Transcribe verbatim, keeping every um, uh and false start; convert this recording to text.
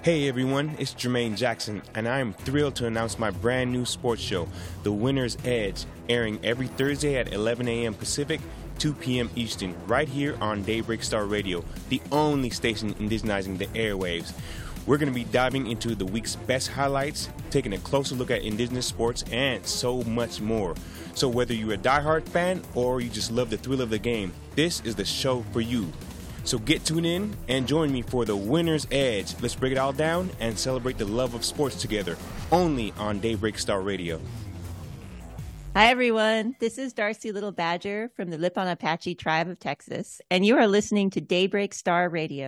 Hey everyone, it's Jermaine Jackson, and I am thrilled to announce my brand new sports show, The Winner's Edge, airing every Thursday at eleven a.m. Pacific, two p.m. Eastern, right here on Daybreak Star Radio, the only station indigenizing the airwaves. We're going to be diving into the week's best highlights, taking a closer look at indigenous sports, and so much more. So whether you're a diehard fan or you just love the thrill of the game, this is the show for you. So get tuned in and join me for The Winner's Edge. Let's break it all down and celebrate the love of sports together, only on Daybreak Star Radio. Hi, everyone. This is Darcy Little Badger from the Lipan Apache Tribe of Texas, and you are listening to Daybreak Star Radio.